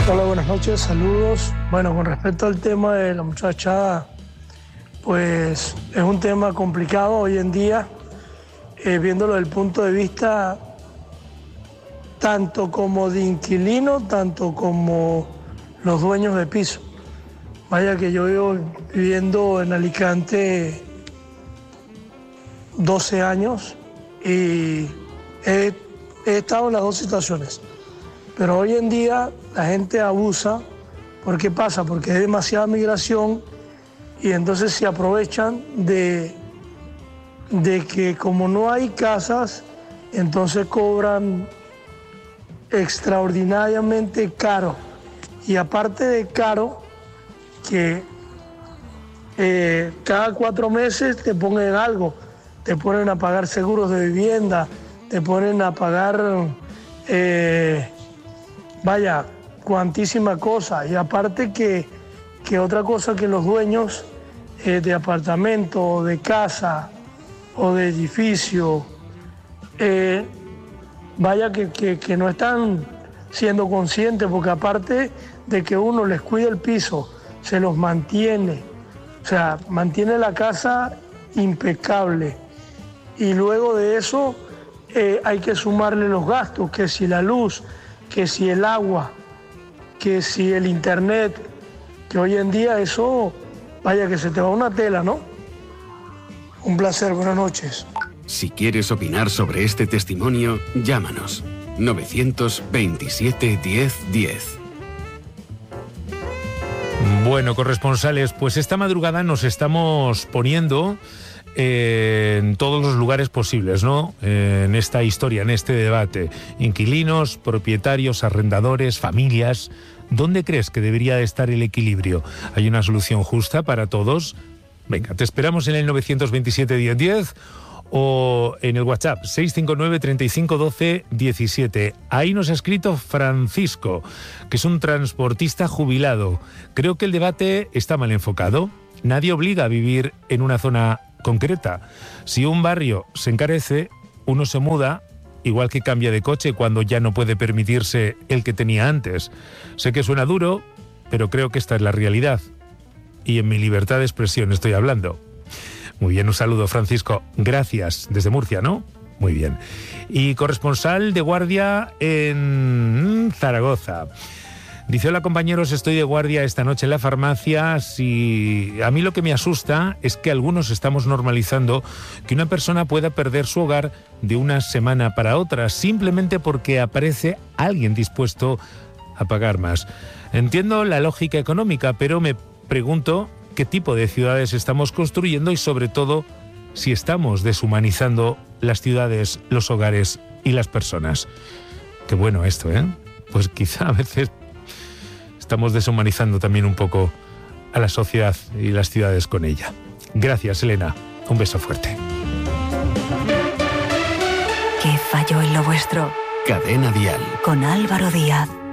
Hola, buenas noches, saludos. Bueno, con respecto al tema de la muchachada, pues es un tema complicado hoy en día, viéndolo desde el punto de vista tanto como de inquilino, tanto como los dueños de piso. Vaya que yo vivo viviendo en Alicante 12 años y he estado en las dos situaciones. Pero hoy en día la gente abusa. ¿Por qué pasa? Porque hay demasiada migración y entonces se aprovechan de que como no hay casas, entonces cobran extraordinariamente caro. Y aparte de caro, que cada 4 meses te ponen algo, te ponen a pagar seguros de vivienda, te ponen a pagar, cuantísima cosa. Y aparte que otra cosa, que los dueños de apartamento o de casa o de edificio, que no están siendo conscientes, porque aparte de que uno les cuida el piso, se los mantiene, o sea, mantiene la casa impecable. Y luego de eso hay que sumarle los gastos, que si la luz, que si el agua, que si el internet, que hoy en día eso, que se te va una tela, ¿no? Un placer, buenas noches. Si quieres opinar sobre este testimonio, llámanos. 927 10 10. Bueno, corresponsales, pues esta madrugada nos estamos poniendo en todos los lugares posibles, ¿no? En esta historia, en este debate. Inquilinos, propietarios, arrendadores, familias. ¿Dónde crees que debería de estar el equilibrio? ¿Hay una solución justa para todos? Venga, te esperamos en el 927 10 10 o en el WhatsApp 659 35 12 17. Ahí nos ha escrito Francisco, que es un transportista jubilado. Creo que el debate está mal enfocado. Nadie obliga a vivir en una zona concreta. Si un barrio se encarece, uno se muda, igual que cambia de coche cuando ya no puede permitirse el que tenía antes. Sé que suena duro, pero creo que esta es la realidad. Y en mi libertad de expresión estoy hablando. Muy bien, un saludo, Francisco. Gracias. Desde Murcia, ¿no? Muy bien. Y corresponsal de guardia en Zaragoza. Dice: hola compañeros, estoy de guardia esta noche en la farmacia. A mí lo que me asusta es que algunos estamos normalizando que una persona pueda perder su hogar de una semana para otra, simplemente porque aparece alguien dispuesto a pagar más. Entiendo la lógica económica, pero me pregunto qué tipo de ciudades estamos construyendo y sobre todo si estamos deshumanizando las ciudades, los hogares y las personas. Qué bueno esto, ¿eh? Pues quizá a veces estamos deshumanizando también un poco a la sociedad y las ciudades con ella. Gracias, Elena. Un beso fuerte. ¿Qué falló en lo vuestro? Cadena Dial. Con Álvaro Díaz.